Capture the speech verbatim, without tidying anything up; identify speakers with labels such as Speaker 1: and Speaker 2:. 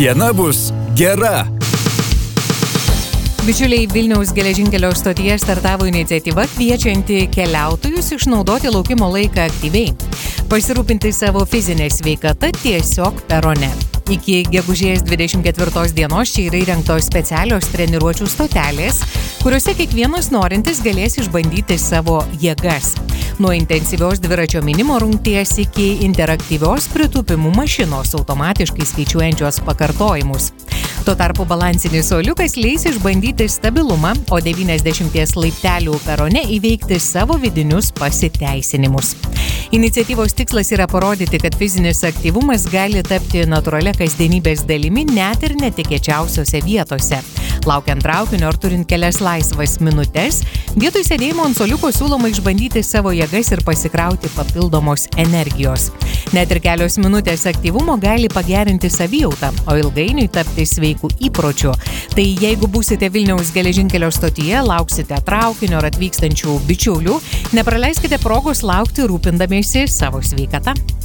Speaker 1: diena bus gera.
Speaker 2: Bičiuliai, Vilniaus geležinkelio stotyje startavo iniciatyva kviečianti keliautojus išnaudoti laukimo laiką aktyviai, pasirūpinti savo fizinę sveikatą tiesiog perone. Iki gegužės dvidešimt ketvirtos dienos čia yra įrengtos specialios treniruočių stotelės, kuriuose kiekvienas norintis galės išbandyti savo jėgas. Nuo intensyvios dviračio mynimo rungties iki interaktyvios pritūpimų mašinos automatiškai skaičiuojančios pakartojimus. Tuo tarpu balansinis suoliukas leis išbandyti stabilumą, o devyniasdešimties laiptelių perone įveikti savo vidinius pasiteisinimus. Iniciatyvos tikslas yra parodyti, kad fizinis aktyvumas gali tapti natūralia kasdienybės dalimi net ir netikėčiausiose vietose. Laukiant traukinio ar turint kelias laisvas minutes, vietoj sėdėjimo ant suoliuko siūloma išbandyti savo jėgas ir pasikrauti papildomos energijos. Net ir kelios minutės aktyvumo gali pagerinti savijautą, o ilgainiui tapti sveikų įpročių. Tai jeigu būsite Vilniaus geležinkelio stotyje, lauksite traukinio ar atvykstančių bičiulių, nepraleiskite progos laukti rūpindamiesi savo sveikatą.